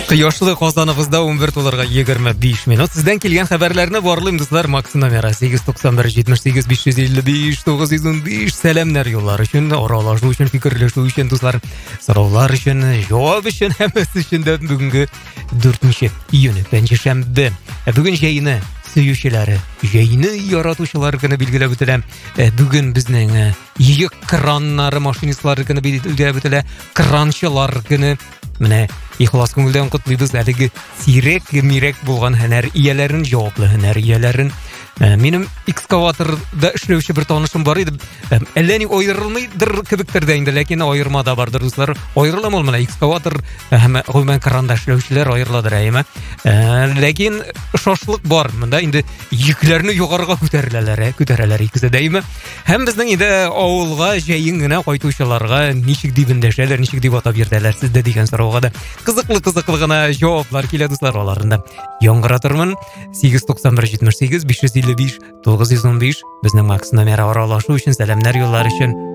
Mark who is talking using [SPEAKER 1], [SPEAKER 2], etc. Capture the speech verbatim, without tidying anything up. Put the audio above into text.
[SPEAKER 1] Кояшлы Казаныбызда он бер туларга егерме биш минут. Сездән килгән хәбәрләрне барлыйм дуслар. Макс номеры сигез туксан бер җитмеш сигез биш йөз илле биш тугыз йөз унбиш. Сәламнар юллар өчен, аралашу өчен, фикерләшү өчен дуслар, сораулар өчен, җавап өчен, һәммәсе өчен дә бүгенге дүртенче июнь пәнҗешәмбе. Бүген җәйне сөючеләре, җәйне яратучылар көне билгеләп үтелә. Бүген безнең йөк краннары машинистлары көне билгеләп үтелә. Кранчылар көне. Менә ихлас күңелдән котлыйбыз әлеге сирәк мирәк булган һөнәр ияләрен, җаваплы һөнәр ияләрен. Минем экскаваторда эшләүче бер танышым бар иде. Әллә ни аерылмыйдыр кебектер дә инде, ләкин аерма да бардыр дуслар. Аерыламы ул менә экскаватор һәм гомумән кранда эшләүчеләр аерыладыр әйме. Ләкин шашлык бар. Монда инде йөкләрне югарыга күтәрәләр, күтәрәләр икесе дә әйме. Һәм безнең инде авылга җәен генә кайтучыларга ничек дип эндәшәләр, ничек дип атап йөртәләр сездә дигән сорауга да кызыклы-кызыклы гына җаваплар килә дуслар, аларында яңгыратырмын. сигез туксан бер җитмеш сигез биш йөз илле биш тугыз йөз унбиш безнең Макс номеры аралашу өчен, сәламнар юллар өчен.